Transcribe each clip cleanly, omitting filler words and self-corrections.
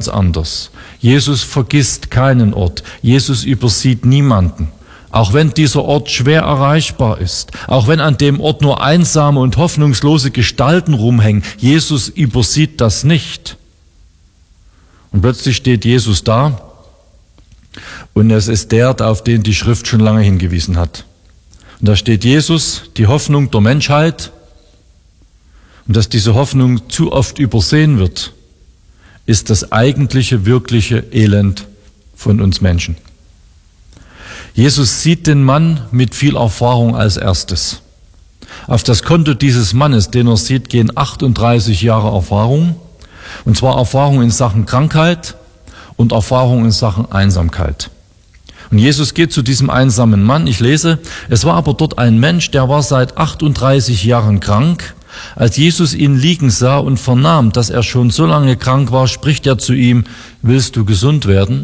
reagiert anders. Jesus vergisst keinen Ort. Jesus übersieht niemanden. Auch wenn dieser Ort schwer erreichbar ist, auch wenn an dem Ort nur einsame und hoffnungslose Gestalten rumhängen, Jesus übersieht das nicht. Und plötzlich steht Jesus da und es ist der, auf den die Schrift schon lange hingewiesen hat. Und da steht Jesus, die Hoffnung der Menschheit. Und dass diese Hoffnung zu oft übersehen wird, ist das eigentliche, wirkliche Elend von uns Menschen. Jesus sieht den Mann mit viel Erfahrung als erstes. Auf das Konto dieses Mannes, den er sieht, gehen 38 Jahre Erfahrung. Und zwar Erfahrung in Sachen Krankheit und Erfahrung in Sachen Einsamkeit. Und Jesus geht zu diesem einsamen Mann. Ich lese, es war aber dort ein Mensch, der war seit 38 Jahren krank. Als Jesus ihn liegen sah und vernahm, dass er schon so lange krank war, spricht er zu ihm, willst du gesund werden?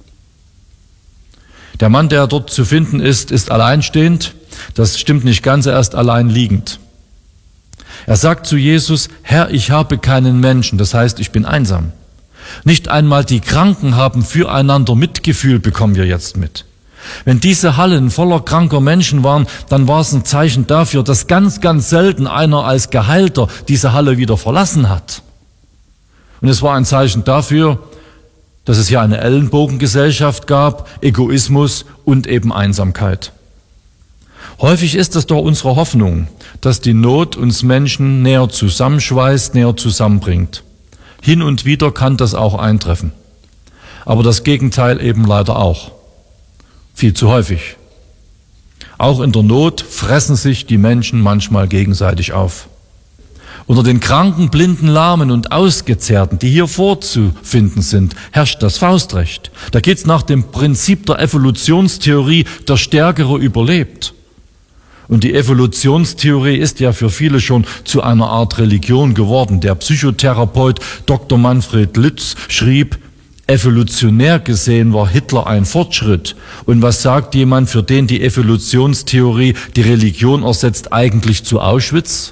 Der Mann, der dort zu finden ist, ist alleinstehend. Das stimmt nicht ganz, er ist allein liegend. Er sagt zu Jesus, Herr, ich habe keinen Menschen, das heißt, ich bin einsam. Nicht einmal die Kranken haben füreinander Mitgefühl, bekommen wir jetzt mit. Wenn diese Hallen voller kranker Menschen waren, dann war es ein Zeichen dafür, dass ganz, ganz selten einer als Geheilter diese Halle wieder verlassen hat. Und es war ein Zeichen dafür, dass es hier eine Ellenbogengesellschaft gab, Egoismus und eben Einsamkeit. Häufig ist es doch unsere Hoffnung, dass die Not uns Menschen näher zusammenschweißt, näher zusammenbringt. Hin und wieder kann das auch eintreffen. Aber das Gegenteil eben leider auch. Viel zu häufig. Auch in der Not fressen sich die Menschen manchmal gegenseitig auf. Unter den Kranken, Blinden, Lahmen und Ausgezehrten, die hier vorzufinden sind, herrscht das Faustrecht. Da geht's nach dem Prinzip der Evolutionstheorie, der Stärkere überlebt. Und die Evolutionstheorie ist ja für viele schon zu einer Art Religion geworden. Der Psychotherapeut Dr. Manfred Lütz schrieb, evolutionär gesehen war Hitler ein Fortschritt. Und was sagt jemand, für den die Evolutionstheorie die Religion ersetzt, eigentlich zu Auschwitz?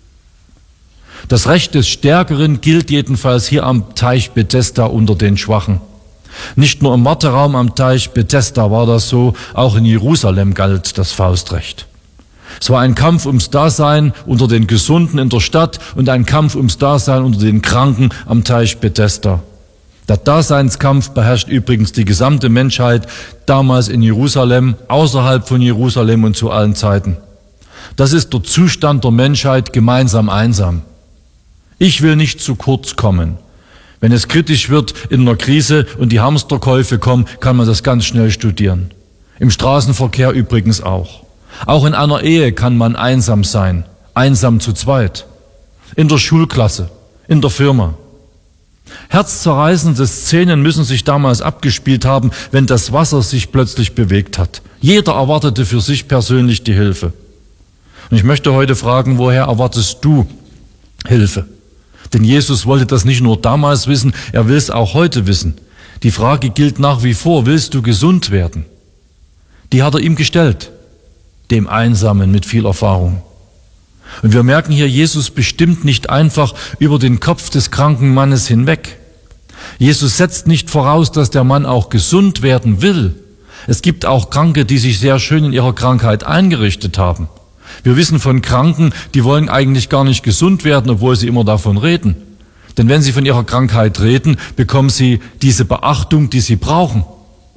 Das Recht des Stärkeren gilt jedenfalls hier am Teich Bethesda unter den Schwachen. Nicht nur im Warteraum am Teich Bethesda war das so, auch in Jerusalem galt das Faustrecht. Es war ein Kampf ums Dasein unter den Gesunden in der Stadt und ein Kampf ums Dasein unter den Kranken am Teich Bethesda. Der Daseinskampf beherrscht übrigens die gesamte Menschheit, damals in Jerusalem, außerhalb von Jerusalem und zu allen Zeiten. Das ist der Zustand der Menschheit, gemeinsam einsam. Ich will nicht zu kurz kommen. Wenn es kritisch wird in einer Krise und die Hamsterkäufe kommen, kann man das ganz schnell studieren. Im Straßenverkehr übrigens auch. Auch in einer Ehe kann man einsam sein, einsam zu zweit. In der Schulklasse, in der Firma. Herzzerreißende Szenen müssen sich damals abgespielt haben, wenn das Wasser sich plötzlich bewegt hat. Jeder erwartete für sich persönlich die Hilfe. Und ich möchte heute fragen, woher erwartest du Hilfe? Denn Jesus wollte das nicht nur damals wissen, er will es auch heute wissen. Die Frage gilt nach wie vor, willst du gesund werden? Die hat er ihm gestellt, dem Einsamen mit viel Erfahrung. Und wir merken hier, Jesus bestimmt nicht einfach über den Kopf des kranken Mannes hinweg. Jesus setzt nicht voraus, dass der Mann auch gesund werden will. Es gibt auch Kranke, die sich sehr schön in ihrer Krankheit eingerichtet haben. Wir wissen von Kranken, die wollen eigentlich gar nicht gesund werden, obwohl sie immer davon reden. Denn wenn sie von ihrer Krankheit reden, bekommen sie diese Beachtung, die sie brauchen.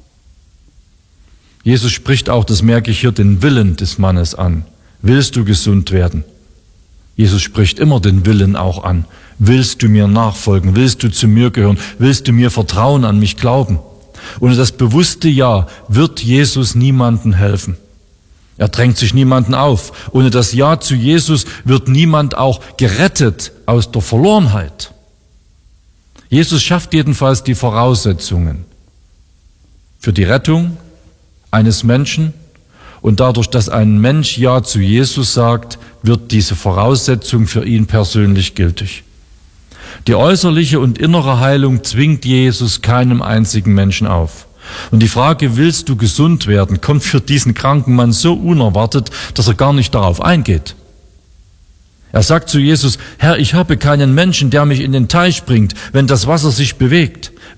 Jesus spricht auch, das merke ich hier, den Willen des Mannes an. Willst du gesund werden? Jesus spricht immer den Willen auch an. Willst du mir nachfolgen? Willst du zu mir gehören? Willst du mir vertrauen, an mich glauben? Ohne das bewusste Ja wird Jesus niemandem helfen. Er drängt sich niemanden auf. Ohne das Ja zu Jesus wird niemand auch gerettet aus der Verlorenheit. Jesus schafft jedenfalls die Voraussetzungen für die Rettung eines Menschen. Und dadurch, dass ein Mensch Ja zu Jesus sagt, wird diese Voraussetzung für ihn persönlich gültig. Die äußerliche und innere Heilung zwingt Jesus keinem einzigen Menschen auf. Und die Frage, willst du gesund werden, kommt für diesen kranken Mann so unerwartet, dass er gar nicht darauf eingeht. Er sagt zu Jesus, Herr, ich habe keinen Menschen, der mich in den Teich bringt, wenn das Wasser sich bewegt.